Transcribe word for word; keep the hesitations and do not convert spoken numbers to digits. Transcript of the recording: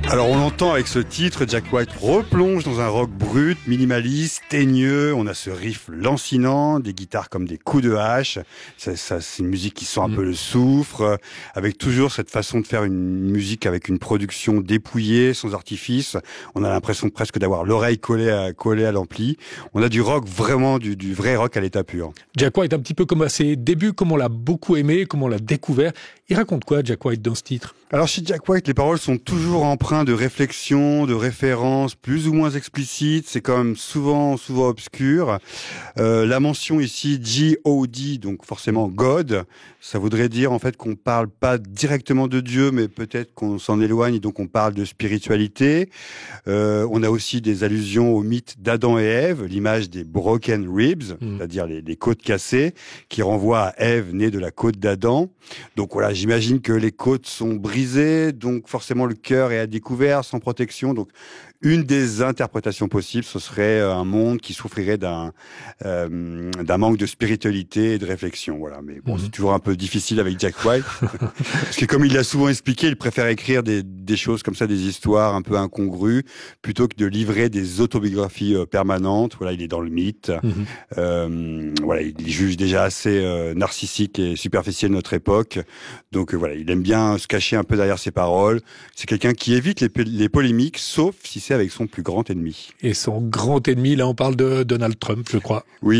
Alors on l'entend avec ce titre, Jack White replonge dans un rock brut, minimaliste, teigneux. On a ce riff lancinant, des guitares comme des coups de hache. Ça, ça, c'est une musique qui sent un mmh. peu le soufre, avec toujours cette façon de faire une musique avec une production dépouillée, sans artifice. On a l'impression presque d'avoir l'oreille collée à, collée à l'ampli. On a du rock vraiment, du, du vrai rock à l'état pur. Jack White, un petit peu comme à ses débuts, comme on l'a beaucoup aimé, comme on l'a découvert. Il raconte quoi, Jack White, dans ce titre ? Alors chez Jack White, les paroles sont toujours empreintes de réflexion, de références plus ou moins explicites. C'est quand même souvent, souvent obscur. Euh, la mention ici G O D, donc forcément God, ça voudrait dire en fait qu'on parle pas directement de Dieu, mais peut-être qu'on s'en éloigne, donc on parle de spiritualité. Euh, on a aussi des allusions au mythe d'Adam et Ève, l'image des broken ribs, mmh. c'est-à-dire les, les côtes cassées, qui renvoient à Ève née de la côte d'Adam. Donc voilà, j'imagine que les côtes sont brisées, donc forcément le cœur est à découvert, sans protection. Donc une des interprétations possibles, ce serait un monde qui souffrirait d'un euh, d'un manque de spiritualité et de réflexion. Voilà, mais bon, mmh. c'est toujours un peu difficile avec Jack White, parce que comme il l'a souvent expliqué, il préfère écrire des, des choses comme ça, des histoires un peu incongrues, plutôt que de livrer des autobiographies euh, permanentes. Voilà, il est dans le mythe. Mmh. Euh, voilà, il juge déjà assez euh, narcissique et superficiel notre époque. Donc euh, voilà, il aime bien se cacher un peu derrière ses paroles. C'est quelqu'un qui évite les, les polémiques, sauf si c'est avec son plus grand ennemi. Et son grand ennemi, là on parle de Donald Trump, je crois. Oui.